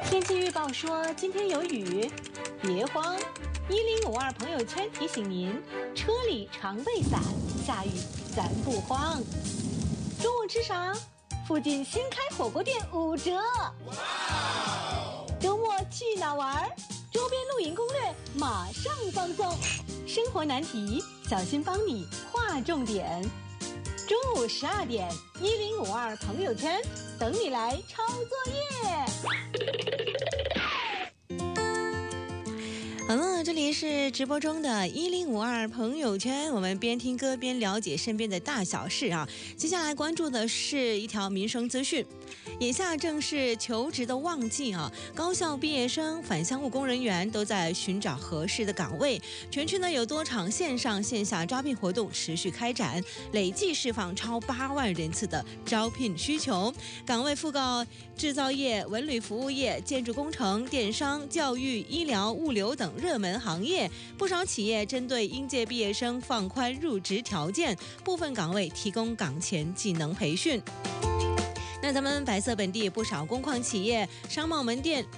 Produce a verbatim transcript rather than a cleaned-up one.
天气预报说今天有雨，别慌。一零五二朋友圈提醒您，车里常备伞，下雨咱不慌。中午吃啥？附近新开火锅店五折。周末去哪玩？周边露营攻略马上放送。生活难题，小新帮你划重点。中午十二点，一零五二朋友圈等你来抄作业。好了，这里是直播中的一零五二朋友圈，我们边听歌边了解身边的大小事啊。接下来关注的是一条民生资讯。眼下正是求职的旺季啊，高校毕业生、返乡务工人员都在寻找合适的岗位。全区呢有多场线上线下招聘活动持续开展，累计释放超八万人次的招聘需求。岗位覆盖制造业、文旅服务业、建筑工程、电商、教育、医疗、物流等热门行业。不少企业针对应届毕业生放宽入职条件，部分岗位提供岗前技能培训。那咱们百色本地不少工矿企业、商贸门店、